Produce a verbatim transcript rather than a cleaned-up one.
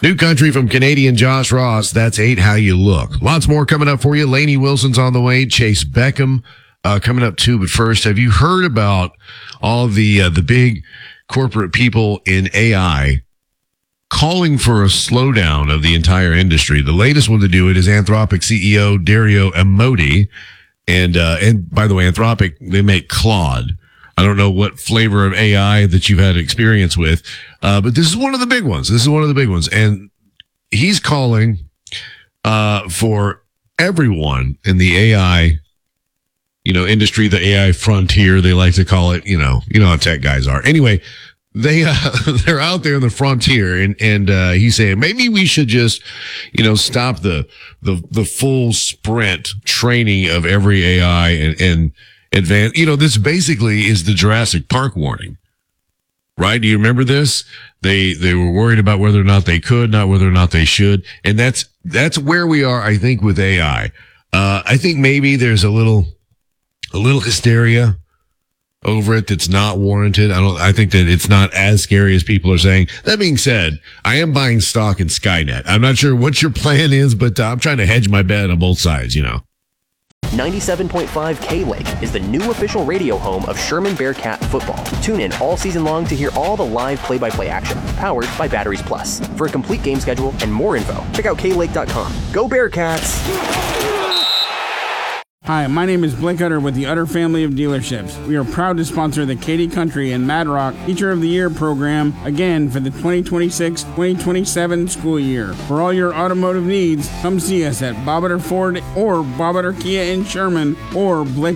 New country from Canadian Josh Ross. That's eight How You Look. Lots more coming up for you. Lainey Wilson's on the way. Chase Beckham uh, coming up too. But first, have you heard about all the uh, the big corporate people in A I calling for a slowdown of the entire industry? The latest one to do it is Anthropic C E O Dario Amodei. And uh, and by the way, Anthropic, they make Claude. I don't know what flavor of A I that you've had experience with, uh, but this is one of the big ones. This is one of the big ones. And he's calling uh, for everyone in the A I, you know, industry, the A I frontier, they like to call it, you know, you know how tech guys are. Anyway, they, uh, they're out there in the frontier, and, and, uh, he's saying maybe we should just, you know, stop the, the, the full sprint training of every A I and, and, advanced, you know, this basically is the Jurassic Park warning, right? Do you remember this? They, they were worried about whether or not they could, not whether or not they should. And that's, that's where we are, I think, with A I. Uh, I think maybe there's a little, a little hysteria over it that's not warranted. I don't, I think that it's not as scary as people are saying. That being said, I am buying stock in Skynet. I'm not sure what your plan is, but uh, I'm trying to hedge my bet on both sides, you know. ninety-seven point five K-Lake is the new official radio home of Sherman Bearcat football. Tune in all season long to hear all the live play-by-play action, powered by Batteries Plus. For a complete game schedule and more info, check out K Lake dot com. Go Bearcats! Hi, my name is Blake Utter with the Utter family of dealerships. We are proud to sponsor the Katy Country and Mad Rock Teacher of the Year program again for the twenty twenty-six twenty twenty-seven school year. For all your automotive needs, come see us at Bob Utter Ford or Bob Utter Kia in Sherman or Blake